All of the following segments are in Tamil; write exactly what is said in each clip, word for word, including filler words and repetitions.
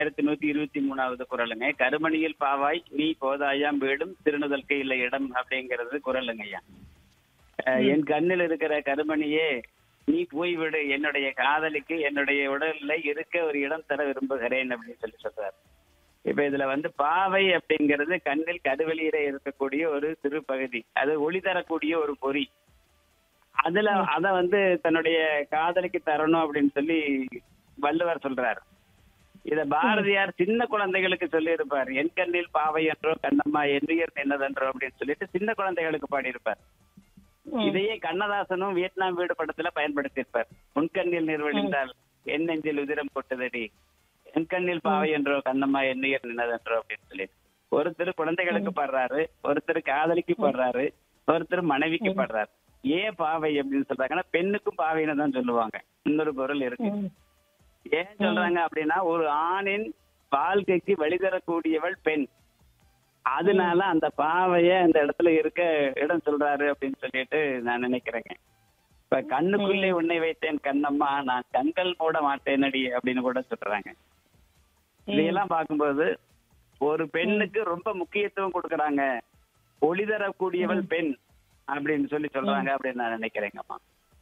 ஆயிரத்தி நூத்தி இருபத்தி மூணாவது குறளுங்க. கருமணியில் பாவாய் நீ போதாயாம் வீடும் திருநுதல்க்கு இல்லை இடம் அப்படிங்கிறது குறளுங்க ஐயா. அஹ் என் கண்ணில் இருக்கிற கருமணியே நீ போய்விடு, என்னுடைய காதலிக்கு என்னுடைய உடல்ல இருக்க ஒரு இடம் தர விரும்புகிறேன் அப்படின்னு சொல்லி சொல்றாரு. இப்ப இதுல வந்து பாவை அப்படிங்கிறது கண்ணில் கருவெளியில இருக்கக்கூடிய ஒரு சிறு பகுதி, அது ஒளி தரக்கூடிய ஒரு பொறி. அதுல அத வந்து தன்னுடைய காதலிக்கு தரணும் அப்படின்னு சொல்லி வள்ளுவர் சொல்றாரு. இத பாரதியார் சின்ன குழந்தைகளுக்கு சொல்லி இருப்பார். என் கண்ணில் பாவை என்றோ கண்ணம்மா என்னுயிர் என்னதென்றோ அப்படின்னு சொல்லிட்டு சின்ன குழந்தைகளுக்கு பாடியிருப்பார். இதையே கண்ணதாசனும் வியட்நாம் வீடு படத்துல பயன்படுத்தியிருப்பார். உன்கண்ணில் நிர்வழிந்தால் என் நெஞ்சில் உதிரம் கொட்டுதடி, என் கண்ணில் பாவை என்றோ கண்ணம்மா என்னுயிர் நின்னதென்றோ அப்படின்னு சொல்லி ஒருத்தர் குழந்தைகளுக்கு பாடுறாரு, ஒருத்தர் காதலிக்கு பாடுறாரு, ஒருத்தர் மனைவிக்கு பாடுறாரு. ஏன் பாவை அப்படின்னு சொல்றாங்கன்னா பெண்ணுக்கும் பாவைன்னு தான் சொல்லுவாங்க. இன்னொரு பொருள் இருக்கு. ஏன் சொல்றாங்க அப்படின்னா ஒரு ஆணின் வாழ்க்கைக்கு வழிதரக்கூடியவள் பெண், அதனால அந்த பாவைய அந்த இடத்துல இருக்க இடம் சொல்றாரு அப்படின்னு சொல்லிட்டு நான் நினைக்கிறேங்க. இப்ப கண்ணுக்குள்ளே உன்னை வைத்தேன் கண்ணம்மா நான் கண்கள் போட மாட்டேனடி அப்படின்னு கூட சொல்றாங்க. இதையெல்லாம் பார்க்கும்போது ஒரு பெண்ணுக்கு ரொம்ப முக்கியத்துவம் கொடுக்கறாங்க. ஒளி தரக்கூடியவள் பெண் அப்படின்னு சொல்லி சொல்றாங்க அப்படின்னு நான் நினைக்கிறேங்கம்மா.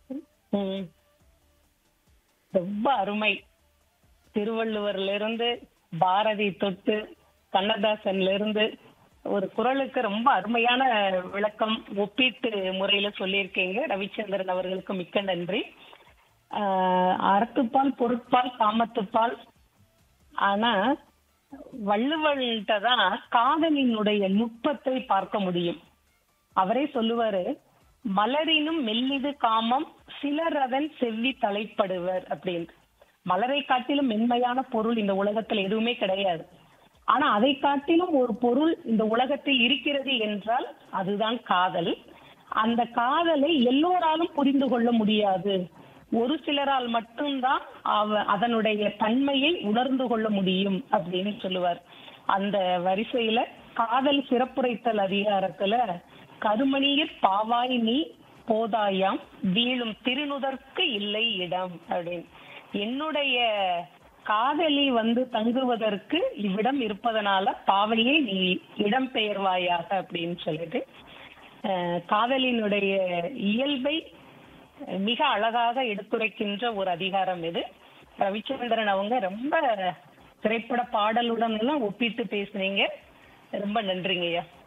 ரொம்ப அருமை. திருவள்ளுவர்ல இருந்து பாரதி தொட்டு கண்ணதாசன்ல இருந்து ஒரு குறளுக்கு ரொம்ப அருமையான விளக்கம் ஒப்பீட்டு முறையில சொல்லியிருக்கீங்க. ரவிச்சந்திரன் அவர்களுக்கு மிக்க நன்றி. ஆஹ் அறத்துப்பால் பொருட்பால் காமத்துப்பால். ஆனா வள்ளுவர்கிட்ட தான் காதலினுடைய நுட்பத்தை பார்க்க முடியும். அவரே சொல்லுவாரு, மலரினும் மெல்லிது காமம் சிலர் அதன் செவ்வி தலைப்படுவர் அப்படின்னு. மலரை காட்டிலும் மென்மையான பொருள் இந்த உலகத்துல எதுவுமே கிடையாது. ஆனா அதை காட்டிலும் ஒரு பொருள் இந்த உலகத்தில் இருக்கிறது என்றால் அதுதான் காதல். அந்த காதலை எல்லோராலும் புரிந்து கொள்ள முடியாது. ஒரு சிலரால் மட்டும்தான் அவ அதனுடைய தன்மையை உணர்ந்து கொள்ள முடியும் அப்படின்னு சொல்லுவார். அந்த வரிசையில காதல் சிறப்புரைத்தல் அதிகாரத்துல கருமணியில் பாவாய் நீ போதாயாம் வீழும் திருநுதற்கு இல்லை இடம் அப்படின்னு, என்னுடைய காதலி வந்து தங்குவதற்கு இவ்விடம் இருப்பதனால பாவையை நீ இடம் பெயர்வாயாக அப்படின்னு சொல்லிட்டு காதலினுடைய இயல்பை மிக அழகாக எடுத்துரைக்கின்ற ஒரு அதிகாரம் இது. ரவிச்சந்திரன் அவங்க ரொம்ப திரைப்பட பாடலுடன் எல்லாம் ஒப்பிட்டு பேசுனீங்க. ரொம்ப நன்றிங்கய்யா.